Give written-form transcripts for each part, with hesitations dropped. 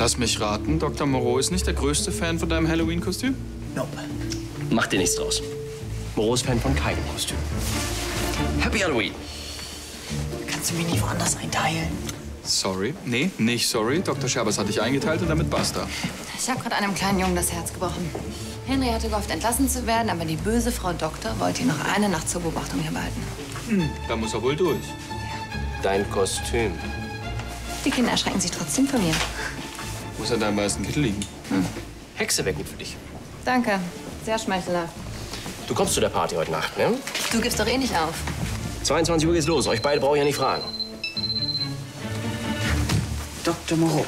Lass mich raten, Dr. Moreau ist nicht der größte Fan von deinem Halloween-Kostüm? Nope. Mach dir nichts draus. Moreau ist Fan von keinem Kostüm. Happy Halloween. Kannst du mich nicht woanders einteilen? Sorry. Nee, nicht sorry. Dr. Scherbers hat dich eingeteilt und damit basta. Ich habe gerade einem kleinen Jungen das Herz gebrochen. Henry hatte gehofft, entlassen zu werden, aber die böse Frau Doktor wollte ihn noch eine Nacht zur Beobachtung hier behalten. Da muss er wohl durch. Dein Kostüm. Die Kinder erschrecken sich trotzdem von mir. Muss an deinem weißen Kittel liegen. Hexe wäre gut für dich. Danke. Sehr schmeichelhaft. Du kommst zu der Party heute Nacht, ne? Du gibst doch eh nicht auf. 22 Uhr geht's los. Euch beide brauche ich ja nicht fragen. Dr. Moreau.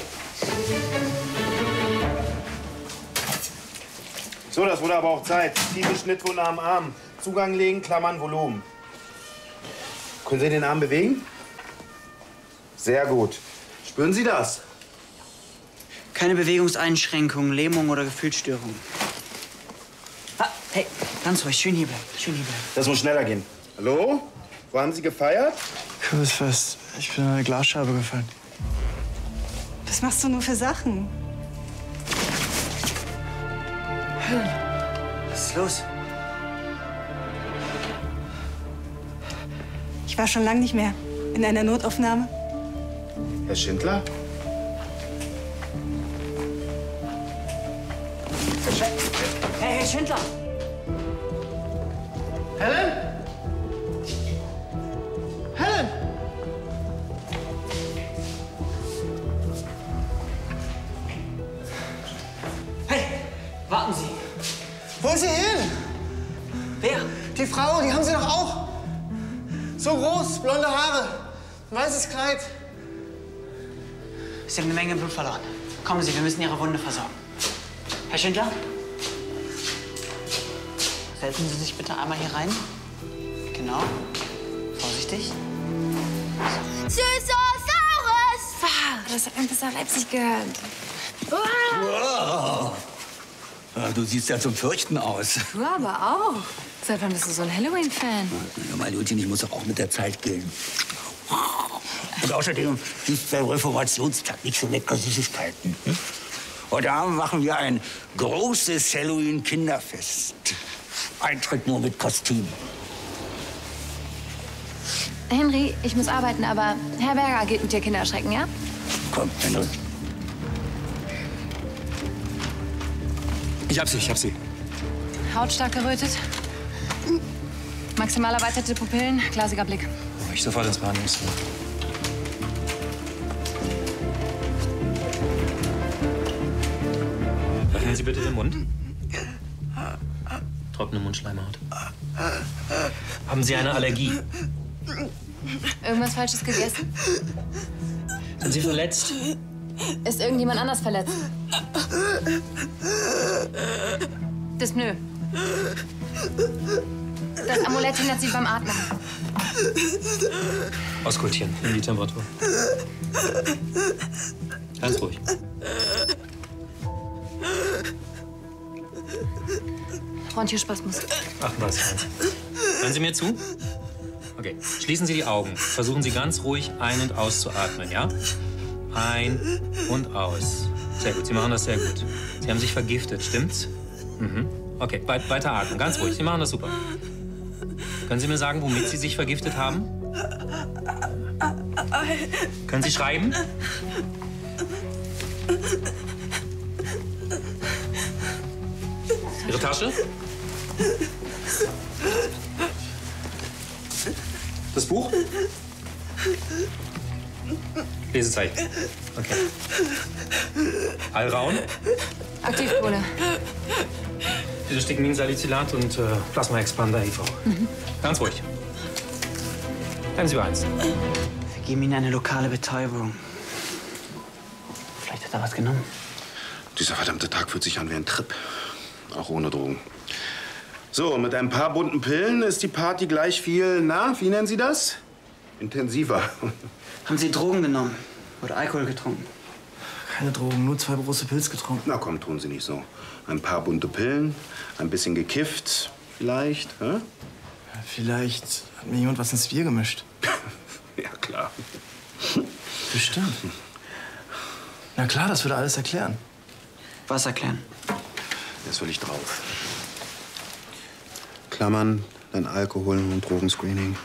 So, das wurde aber auch Zeit. Tiefe Schnittwunde am Arm. Zugang legen, Klammern, Volumen. Können Sie den Arm bewegen? Sehr gut. Spüren Sie das? Keine Bewegungseinschränkungen, Lähmung oder Gefühlsstörung. Ah, hey, ganz ruhig. Schön hier bleiben. Schön hier bleiben. Das muss schneller gehen. Hallo? Wo haben Sie gefeiert? Kürbisfest. Ich bin in eine Glasscheibe gefallen. Was machst du nur für Sachen? Was ist los? Ich war schon lange nicht mehr in einer Notaufnahme. Herr Schindler? Hey, Herr Schindler! Helen? Helen? Hey, warten Sie. Wo ist sie hin? Wer? Die Frau, die haben sie doch auch. So groß, blonde Haare, ein weißes Kleid. Sie haben eine Menge Blut verloren. Kommen Sie, wir müssen Ihre Wunde versorgen. Herr Schindler? Setzen Sie sich bitte einmal hier rein. Genau. Vorsichtig. Sysosaurus! Das hat mir bis nach Leipzig gehört. Wow. Ja, du siehst ja zum Fürchten aus. Du aber auch. Seit wann bist du so ein Halloween-Fan? Ja, mein Hütchen, ich muss doch auch mit der Zeit gehen. Und außerdem ist beim Reformationstag nicht so lecker Süßigkeiten. Hm? Heute Abend machen wir ein großes Halloween-Kinderfest. Eintritt nur mit Kostüm. Henry, ich muss arbeiten, aber Herr Berger geht mit dir Kinder erschrecken, ja? Komm, Henry. Ich hab sie. Haut stark gerötet. Maximal erweiterte Pupillen, glasiger Blick. Ich sofort ins Behandlungszimmer. Öffnen Sie bitte den Mund. Trockene Mundschleimhaut. Haben Sie eine Allergie? Irgendwas Falsches gegessen? Sind Sie verletzt? Ist irgendjemand anders verletzt? Dyspnoe. Das Amulett hindert Sie beim Atmen. Auskultieren. Nimm die Temperatur. Ganz ruhig. Bronchospasmus. 38,1. Hören Sie mir zu? Okay. Schließen Sie die Augen. Versuchen Sie ganz ruhig ein- und auszuatmen, ja? Ein und aus. Sehr gut. Sie machen das sehr gut. Sie haben sich vergiftet, stimmt's? Mhm. Okay, weiter atmen. Ganz ruhig. Sie machen das super. Können Sie mir sagen, womit Sie sich vergiftet haben? Können Sie schreiben? Ihre Tasche? Das Buch? Lesezeichen. Okay. Alraun? Aktivkohle. Stigmin-Salicylat und Plasma-Expander IV. Ganz ruhig. Bleiben Sie bei 1. Wir geben Ihnen eine lokale Betäubung. Vielleicht hat er was genommen. Dieser verdammte Tag fühlt sich an wie ein Trip. Auch ohne Drogen. So, mit ein paar bunten Pillen ist die Party gleich viel, na, wie nennen Sie das? Intensiver. Haben Sie Drogen genommen oder Alkohol getrunken? Keine Drogen, nur 2 große Pilz getrunken. Na komm, tun Sie nicht so. Ein paar bunte Pillen, ein bisschen gekifft, vielleicht, hä? Vielleicht hat mir jemand was ins Bier gemischt. Ja, klar. Bestimmt. Na klar, das würde alles erklären. Was erklären? Jetzt will ich drauf. Klammern, dann Alkohol und Drogenscreening.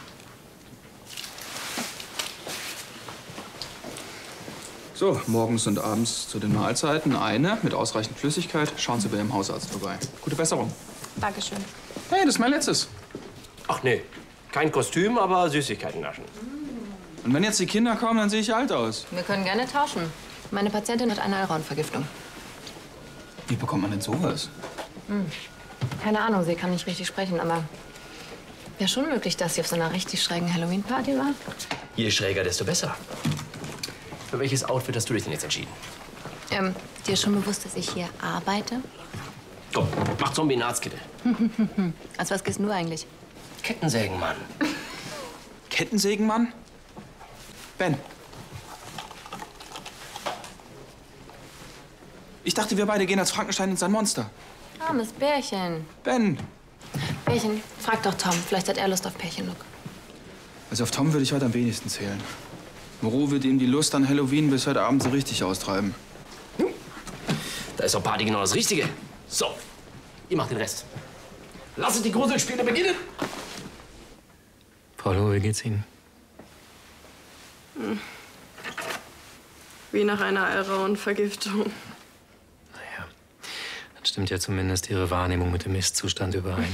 So, morgens und abends zu den Mahlzeiten eine mit ausreichend Flüssigkeit. Schauen Sie bei Ihrem Hausarzt vorbei. Gute Besserung. Dankeschön. Hey, das ist mein letztes. Ach nee, kein Kostüm, aber Süßigkeiten naschen. Und wenn jetzt die Kinder kommen, dann sehe ich alt aus. Wir können gerne tauschen. Meine Patientin hat eine Alraunvergiftung. Wie bekommt man denn sowas? Keine Ahnung, sie kann nicht richtig sprechen, aber wäre schon möglich, dass sie auf so einer richtig schrägen Halloween-Party war. Je schräger, desto besser. Für welches Outfit hast du dich denn jetzt entschieden? Dir ist schon bewusst, dass ich hier arbeite? Komm, mach Zombie in Arztkittel. Als was gehst du eigentlich? Kettensägenmann. Kettensägenmann? Ben. Ich dachte, wir beide gehen als Frankenstein in sein Monster. Armes Bärchen. Ben. Bärchen, frag doch Tom. Vielleicht hat er Lust auf Pärchenlook. Also auf Tom würde ich heute am wenigsten zählen. Moreau wird ihm die Lust an Halloween bis heute Abend so richtig austreiben. Da ist doch Party genau das Richtige. So, ihr macht den Rest. Lasst die Gruselspiele beginnen. Frau Lohe, wie geht's Ihnen? Wie nach einer Alraunvergiftung. Naja, dann stimmt ja zumindest Ihre Wahrnehmung mit dem Ist-Zustand überein.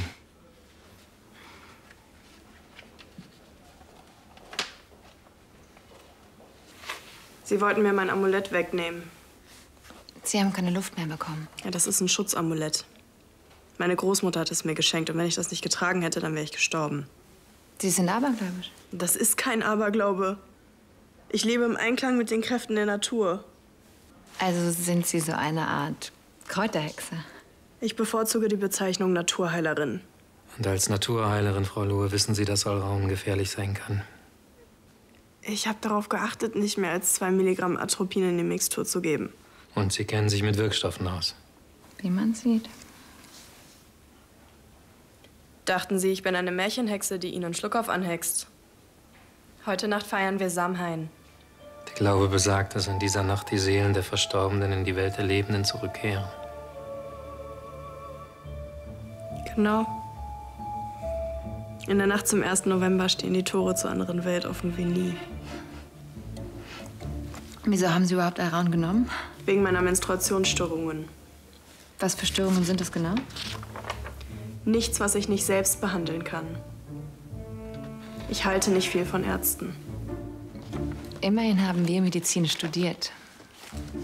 Sie wollten mir mein Amulett wegnehmen. Sie haben keine Luft mehr bekommen. Ja, das ist ein Schutzamulett. Meine Großmutter hat es mir geschenkt und wenn ich das nicht getragen hätte, dann wäre ich gestorben. Sie sind abergläubisch. Das ist kein Aberglaube. Ich lebe im Einklang mit den Kräften der Natur. Also sind Sie so eine Art Kräuterhexe? Ich bevorzuge die Bezeichnung Naturheilerin. Und als Naturheilerin, Frau Lohe, wissen Sie, dass Alraun gefährlich sein kann. Ich habe darauf geachtet, nicht mehr als 2 Milligramm Atropin in die Mixtur zu geben. Und Sie kennen sich mit Wirkstoffen aus. Wie man sieht. Dachten Sie, ich bin eine Märchenhexe, die Ihnen Schluckauf anhext? Heute Nacht feiern wir Samhain. Der Glaube besagt, dass in dieser Nacht die Seelen der Verstorbenen in die Welt der Lebenden zurückkehren. Genau. In der Nacht zum 1. November stehen die Tore zur anderen Welt offen wie nie. Wieso haben Sie überhaupt Alraun genommen? Wegen meiner Menstruationsstörungen. Was für Störungen sind das genau? Nichts, was ich nicht selbst behandeln kann. Ich halte nicht viel von Ärzten. Immerhin haben wir Medizin studiert.